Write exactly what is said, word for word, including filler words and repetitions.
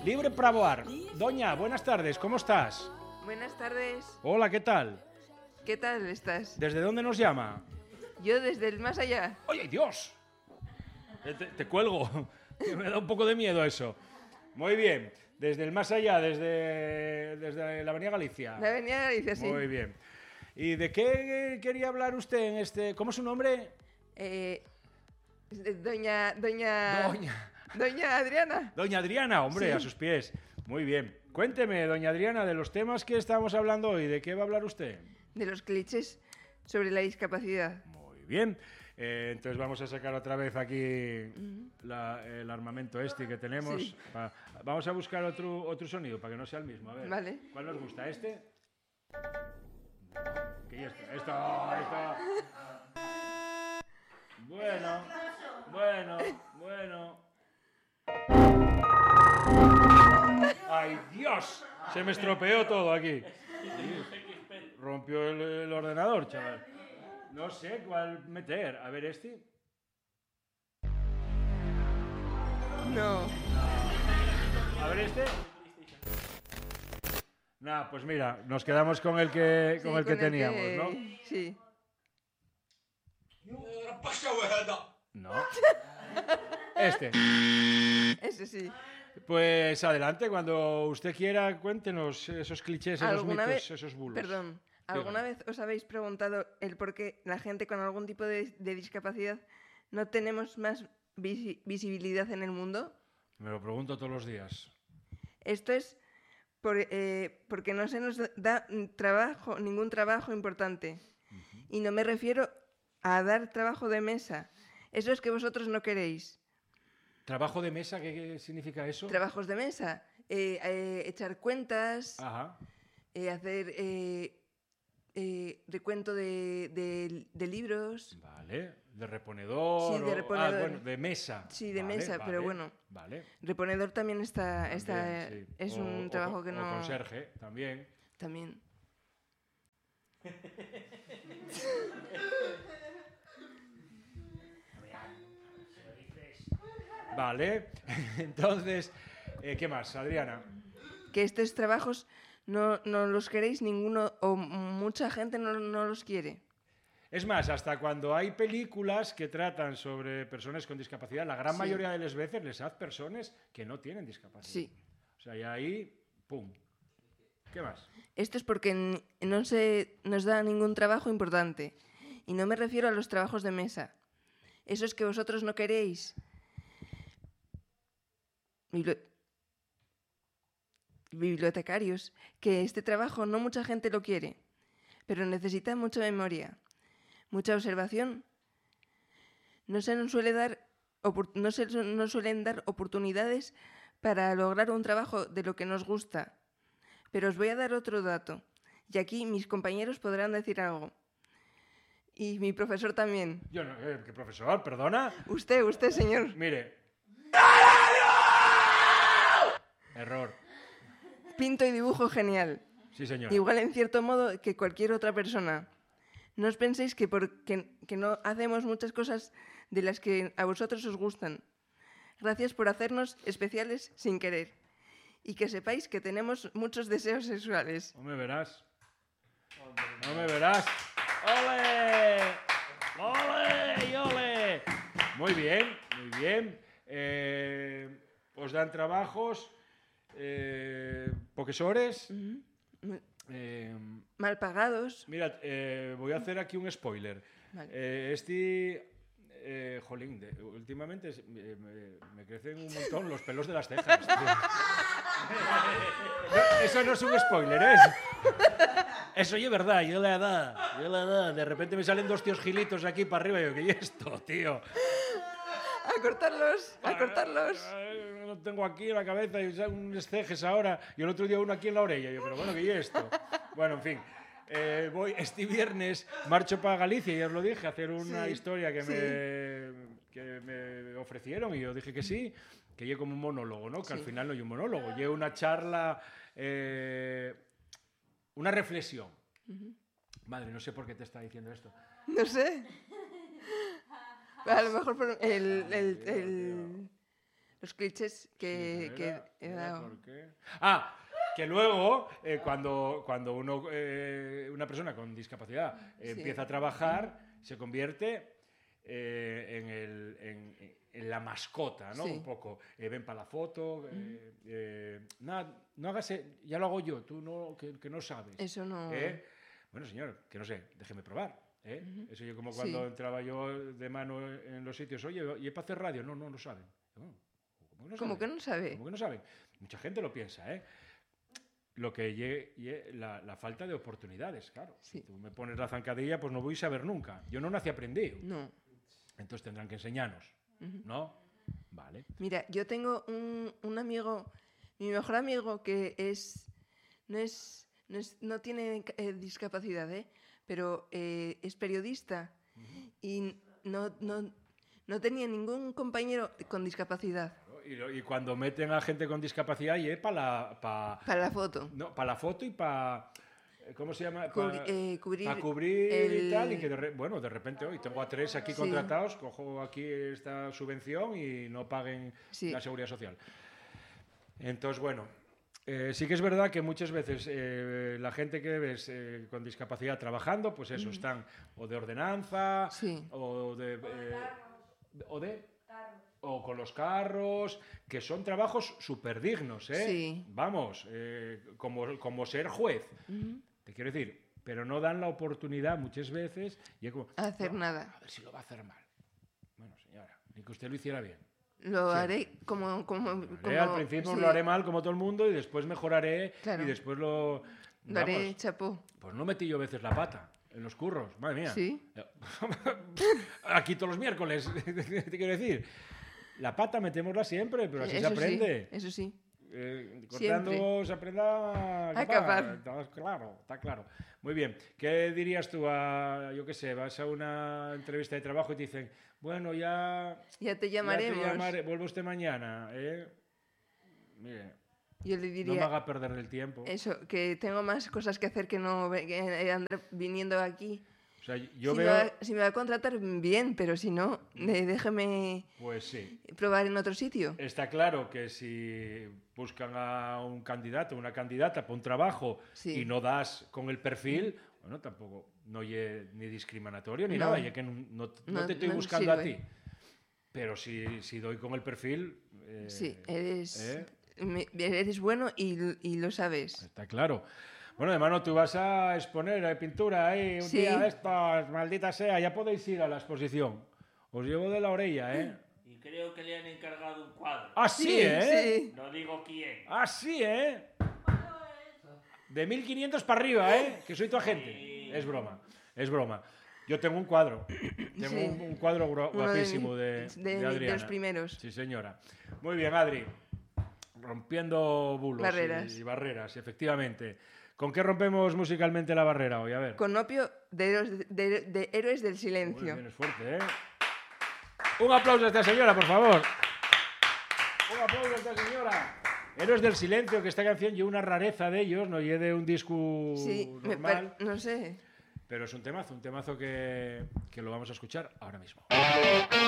Libre para voar. Doña, buenas tardes, ¿cómo estás? Buenas tardes. Hola, ¿qué tal? ¿Qué tal estás? ¿Desde dónde nos llama? Yo desde el más allá. ¡Oye, Dios! Eh, Te, te cuelgo. Me da un poco de miedo eso. Muy bien. Desde el más allá, desde, desde la Avenida Galicia. La Avenida Galicia, sí. Muy bien. ¿Y de qué quería hablar usted en este...? ¿Cómo es su nombre? Eh, doña, doña... Doña. Doña Adriana. Doña Adriana, hombre, Sí. a sus pies. Muy bien. Cuénteme, doña Adriana, de los temas que estamos hablando hoy. ¿De qué va a hablar usted? De los clichés sobre la discapacidad. Muy bien. Eh, entonces vamos a sacar otra vez aquí la- el armamento este que tenemos. Sí. Pa- vamos a buscar otro, otro sonido para que no sea el mismo. A ver, Vale. ¿cuál nos gusta? ¿Este? ¿Qué y esto? Esto, esto. Bueno, bueno, bueno. ¡Ay, Dios! Se me estropeó todo aquí. Rompió el, el ordenador, chaval. No sé cuál meter. A ver, este. No. A ver, este. Nah, pues mira, nos quedamos con el que, con Sí, el que teníamos, ¿no? Sí. No. Este. Ese sí. Pues adelante, cuando usted quiera, cuéntenos esos clichés, esos ¿Alguna mitos, vez- esos bulos. Perdón. ¿Alguna vez os habéis preguntado el por qué la gente con algún tipo de, de discapacidad no tenemos más visi- visibilidad en el mundo? Me lo pregunto todos los días. Esto es por, eh, porque no se nos da trabajo, ningún trabajo importante. Y no me refiero a dar trabajo de mesa. Eso es que vosotros no queréis. ¿Trabajo de mesa? ¿Qué, qué significa eso? Trabajos de mesa. eh, eh, echar cuentas, Ajá. eh, hacer eh, eh, recuento de, de- de libros. Vale. ¿De reponedor? Sí, de o- reponedor. Ah, bueno, de mesa. Sí, de Vale, mesa, vale, pero bueno. Vale. Reponedor también está, está También, sí. es O- un o trabajo con- que o no... conserje, también. También. Vale. Entonces, eh, ¿qué más, Adriana? Que estos trabajos no, no los queréis ninguno o mucha gente no, no los quiere. Es más, hasta cuando hay películas que tratan sobre personas con discapacidad, la gran Sí. mayoría de las veces les hacen personas que no tienen discapacidad. Sí. O sea, y ahí, pum. ¿Qué más? Esto es porque n- no se nos da ningún trabajo importante. Y no me refiero a los trabajos de mesa. Esos que vosotros no queréis. Bibli- Bibliotecarios. Que este trabajo no mucha gente lo quiere. Pero necesita mucha memoria. Mucha observación. No se nos suele dar opor- no se nos suelen dar oportunidades para lograr un trabajo de lo que nos gusta. Pero os voy a dar otro dato. Y aquí mis compañeros podrán decir algo. Y mi profesor también. Yo no, eh, ¿qué profesor? ¿Perdona? Usted, usted, señor. Mire. Error. Pinto y dibujo genial. Sí, señor. Igual en cierto modo que cualquier otra persona. No os penséis que, porque, que no hacemos muchas cosas de las que a vosotros os gustan. Gracias por hacernos especiales sin querer. Y que sepáis que tenemos muchos deseos sexuales. No me verás. No me verás. ¡Ole! ¡Ole! y ¡Ole! Muy bien, muy bien. Eh, os dan trabajos, eh, profesores. Eh, Mal pagados. Mira, eh, voy a hacer aquí un spoiler. Vale. Eh, este, eh, jolín, de- últimamente es- me, me- me crecen un montón los pelos de las cejas. tío. No, eso no es un spoiler, ¿eh? Eso yo es verdad, yo la edad, yo la edad. De repente me salen dos tíos gilitos aquí para arriba y yo, ¿qué es esto, tío? A cortarlos, a cortarlos. Eh, Lo tengo aquí en la cabeza y unos cejes ahora y el otro día uno aquí en la orella. Y yo, pero bueno, ¿qué es esto? Bueno, en fin. Eh, voy este viernes, marcho para Galicia, ya os lo dije, a hacer una Sí, historia que, sí. me, que me ofrecieron y yo dije que sí, que lleve como un monólogo, ¿no? Que al Sí. final no hay un monólogo, lleve una charla, eh, una reflexión. Madre, no sé por qué te está diciendo esto. No sé. A lo mejor por el, el- el- los clichés que, Sí, que era- he era dado. ¿por qué? Ah, que luego, eh, cuando, cuando uno, eh, una persona con discapacidad eh, Sí. empieza a trabajar, se convierte eh, en, el, en, en la mascota, ¿no? Sí. Un poco. Eh, ven para la foto. Eh, eh, nada, no hagas, e- ya lo hago yo, tú no, que, que no sabes. Eso no... ¿Eh? Bueno, señor, que no sé, déjeme probar. ¿eh? Ujú. Eso yo como cuando Sí. entraba yo de mano en los sitios, oye, ¿y es para hacer radio? No, no, no saben. Oh, ¿cómo que no Como saben? que no sabe. ¿Cómo que no saben? Mucha gente lo piensa, ¿eh? Lo que lle, lle, la, la falta de oportunidades, claro. Sí. Si tú me pones la zancadilla, pues no voy a saber nunca. Yo no nací aprendido. No. Entonces tendrán que enseñarnos, Ujú. ¿no? Vale. Mira, yo tengo un, un amigo, mi mejor amigo, que es no es no, es, no tiene eh, discapacidad, ¿eh? Pero eh, es periodista y no, no, no tenía ningún compañero con discapacidad Y, lo- y cuando meten a gente con discapacidad, y es para la, pa, para la foto. no, pa la foto y para... ¿Cómo se llama? Cubri- Pa- eh, cubrir Para cubrir y el- tal, y que de, re- bueno, de repente hoy tengo a tres aquí Sí. contratados, cojo aquí esta subvención y no paguen Sí. la seguridad social. Entonces, bueno, eh, sí que es verdad que muchas veces eh, la gente que ves eh, con discapacidad trabajando, pues eso, están o de ordenanza, Sí. o de... eh, o de o con los carros, que son trabajos súper dignos, ¿eh? Sí. Vamos, eh, como, como ser juez. Ujú. Te quiero decir, pero no dan la oportunidad muchas veces y es como, Hacer "No, nada. a ver si lo va a hacer mal". Bueno, señora, ni que usted lo hiciera bien. Lo Sí. haré como... como, Lo haré, como- al principio sí, lo haré mal como todo el mundo y después mejoraré Claro. y después lo... Lo haré vamos, chapó. pues no metí yo veces la pata en los curros, madre mía. Sí. Aquí todos los miércoles, te quiero decir. La pata metémosla siempre, pero así Eso se aprende. Sí, eso sí. Eh, Siempre. cortando se aprenda A acabar. Está claro, está claro. Muy bien. ¿Qué dirías tú a, yo qué sé, vas a una entrevista de trabajo y te dicen, bueno, ya, Ya te ya llamaremos. te llamaré, vuelve usted mañana, ¿eh? Mire, Yo le no me diría haga perder el tiempo. eso, que tengo más cosas que hacer que no ve- que andar viniendo aquí. O sea, yo si, veo, me va, si me va a contratar, bien, pero si no, eh, déjeme pues sí. probar en otro sitio. Está claro que si buscan a un candidato, una candidata para un trabajo Sí. y no das con el perfil, bueno, tampoco no es ni discriminatorio ni No. nada, ya que no, no- no No- te estoy no buscando a sirve. ti. Pero si, si doy con el perfil, eh, Sí, eres, ¿eh? me- eres bueno y, y lo sabes. Está claro. Bueno, hermano, tú vas a exponer eh, pintura ahí un Sí. día de estos, maldita sea, ya podéis ir a la exposición. Os llevo de la orella, ¿eh? Y creo que le han encargado un cuadro. Así, ¿eh? Sí. No digo quién. Así, ¿eh? De mil quinientos para arriba, ¿eh? Que soy tu agente. Sí. Es broma, es broma. Yo tengo un cuadro. Tengo Sí. un, un cuadro gro- Uno de guapísimo mi- de, de de mi- de Adriana. los primeros. Sí, señora. Muy bien, Adri. Rompiendo bulos Barreras. y, y barreras, efectivamente. ¿Con qué rompemos musicalmente la barrera hoy? A ver. Con opio de, héroes- de- de héroes del Muy silencio. bien, es fuerte, ¿eh? Un aplauso a esta señora, por favor. Un aplauso a esta señora. Héroes del Silencio, que esta canción lleva una rareza de ellos, no lleve un disco Sí, me normal, par- no sé. pero es un temazo, un temazo que, que lo vamos a escuchar ahora mismo.